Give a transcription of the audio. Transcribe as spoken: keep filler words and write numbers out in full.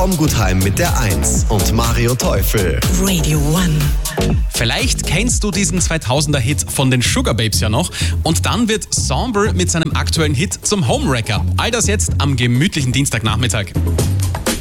Tom Gutheim mit der eins und Mario Teufel. Radio One. Vielleicht kennst du diesen zweitausender-Hit von den Sugar Babes ja noch. Und dann wird Sombre mit seinem aktuellen Hit zum Homewrecker. All das jetzt am gemütlichen Dienstagnachmittag.